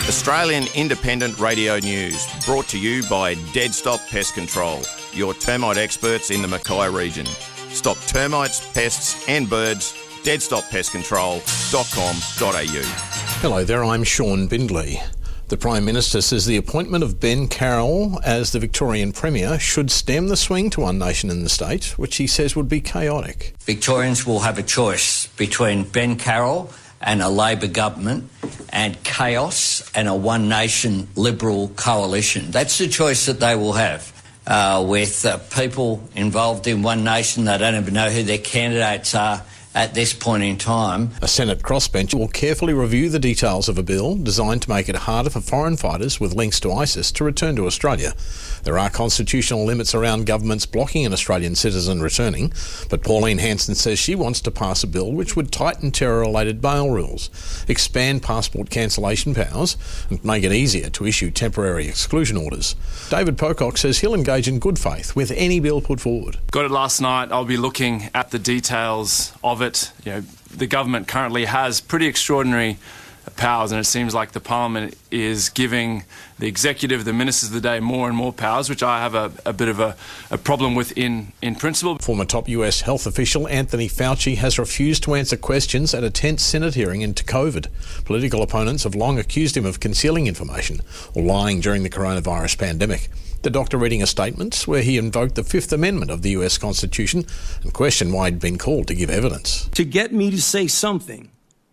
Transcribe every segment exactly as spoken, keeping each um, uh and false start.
Australian Independent Radio News, brought to you by Dead Stop Pest Control, your termite experts in the Mackay region. Stop termites, pests and birds. dead stop pest control dot com dot a u. Hello there, I'm Sean Bindley. The Prime Minister says the appointment of Ben Carroll as the Victorian Premier should stem the swing to One Nation in the state, which he says would be chaotic. Victorians will have a choice between Ben Carroll and a Labor government and chaos and a One Nation Liberal coalition. That's the choice that they will have. Uh, with uh, people involved in One Nation, they don't even know who their candidates are at this point in time. A Senate crossbench will carefully review the details of a bill designed to make it harder for foreign fighters with links to ISIS to return to Australia. There are constitutional limits around governments blocking an Australian citizen returning, but Pauline Hanson says she wants to pass a bill which would tighten terror-related bail rules, expand passport cancellation powers and make it easier to issue temporary exclusion orders. David Pocock says he'll engage in good faith with any bill put forward. Got it last night. I'll be looking at the details of it. You know, the government currently has pretty extraordinary powers, and it seems like the Parliament is giving the executive, the ministers of the day, more and more powers, which I have a, a bit of a, a problem with in, in principle. Former top U S health official Anthony Fauci has refused to answer questions at a tense Senate hearing into COVID. Political opponents have long accused him of concealing information or lying during the coronavirus pandemic. The doctor reading a statement where he invoked the Fifth Amendment of the U S Constitution and questioned why he'd been called to give evidence. To get me to say something,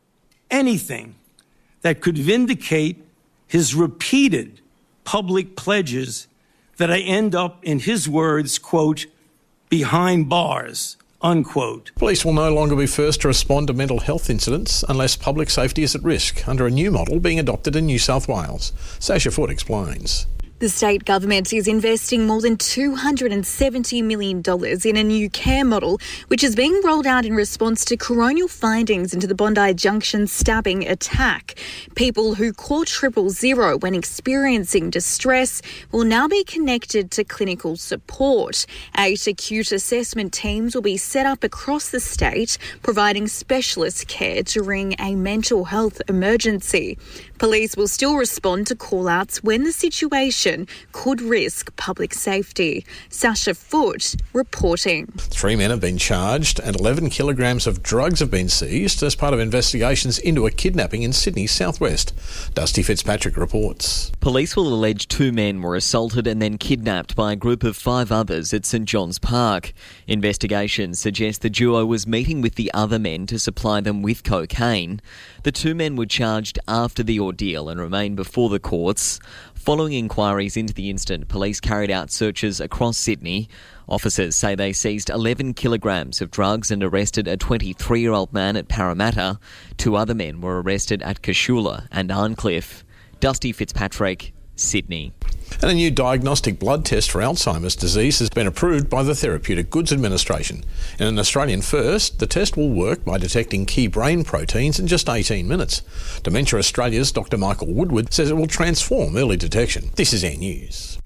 anything, that could vindicate his repeated public pledges that I end up, in his words, quote, behind bars, unquote. Police will no longer be first to respond to mental health incidents unless public safety is at risk, under a new model being adopted in New South Wales. Sasha Foote explains. The state government is investing more than two hundred seventy million dollars in a new care model, which is being rolled out in response to coronial findings into the Bondi Junction stabbing attack. People who call triple zero when experiencing distress will now be connected to clinical support. Eight acute assessment teams will be set up across the state, providing specialist care during a mental health emergency. Police will still respond to call-outs when the situation could risk public safety. Sasha Foote reporting. Three men have been charged and eleven kilograms of drugs have been seized as part of investigations into a kidnapping in Sydney's southwest. Dusty Fitzpatrick reports. Police will allege two men were assaulted and then kidnapped by a group of five others at St John's Park. Investigations suggest the duo was meeting with the other men to supply them with cocaine. The two men were charged after the ordeal and remain before the courts. Following inquiries into the incident, police carried out searches across Sydney. Officers say they seized eleven kilograms of drugs and arrested a twenty-three-year-old man at Parramatta. Two other men were arrested at Cashula and Arncliffe. Dusty Fitzpatrick, Sydney. And a new diagnostic blood test for Alzheimer's disease has been approved by the Therapeutic Goods Administration. In an Australian first, the test will work by detecting key brain proteins in just eighteen minutes. Dementia Australia's Doctor Michael Woodward says it will transform early detection. This is Air News.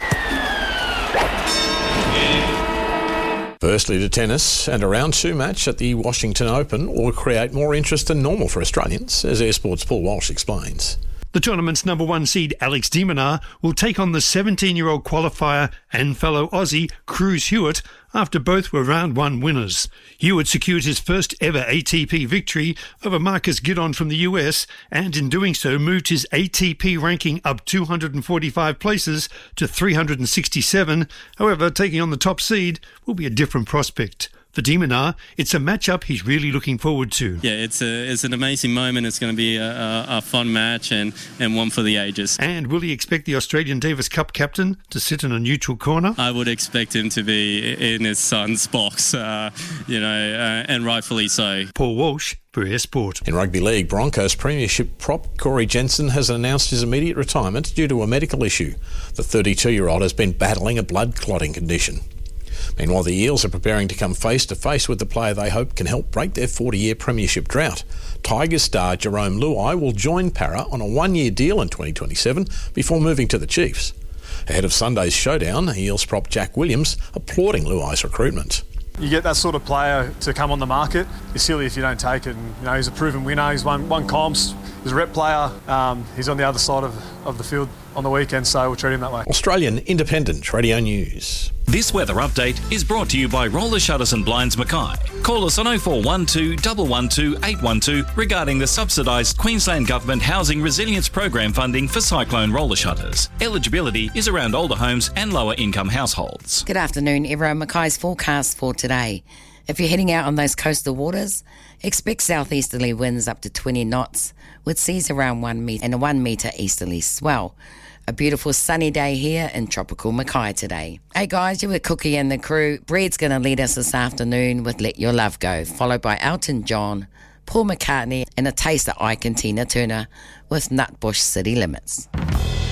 Firstly to tennis, and a round two match at the Washington Open will create more interest than normal for Australians, as Air Sport's Paul Walsh explains. The tournament's number one seed, Alex de Minaur, will take on the seventeen-year-old qualifier and fellow Aussie, Cruz Hewitt, after both were round one winners. Hewitt secured his first ever A T P victory over Marcus Giddon from the U S, and in doing so moved his A T P ranking up two hundred forty-five places to three hundred sixty-seven. However, taking on the top seed will be a different prospect. For de Minaur, it's a matchup he's really looking forward to. Yeah, it's a it's an amazing moment. It's going to be a, a, a fun match and, and one for the ages. And will he expect the Australian Davis Cup captain to sit in a neutral corner? I would expect him to be in his son's box, uh, you know, uh, and rightfully so. Paul Walsh for Air Sport. In rugby league, Broncos premiership prop Corey Jensen has announced his immediate retirement due to a medical issue. The thirty-two-year-old has been battling a blood clotting condition. Meanwhile, the Eels are preparing to come face-to-face with the player they hope can help break their forty-year premiership drought. Tigers star Jerome Luai will join Para on a one-year deal in twenty twenty-seven before moving to the Chiefs. Ahead of Sunday's showdown, Eels prop Jack Williams applauding Luai's recruitment. You get that sort of player to come on the market, you're silly if you don't take it. And, you know, he's a proven winner. He's won, won comps. He's a rep player. Um, he's on the other side of, of the field on the weekend, so we'll treat him that way. Australian Independent Radio News. This weather update is brought to you by Roller Shutters and Blinds Mackay. Call us on oh four one two, one one two, eight one two regarding the subsidised Queensland Government Housing Resilience Program funding for cyclone roller shutters. Eligibility is around older homes and lower income households. Good afternoon, everyone. Mackay's forecast for today. If you're heading out on those coastal waters, expect southeasterly winds up to twenty knots with seas around one metre and a one metre easterly swell. A beautiful sunny day here in tropical Mackay today. Hey guys, you're with Cookie and the crew. Breed's going to lead us this afternoon with Let Your Love Go, followed by Elton John, Paul McCartney and a taste of Ike and Tina Turner with Nutbush City Limits.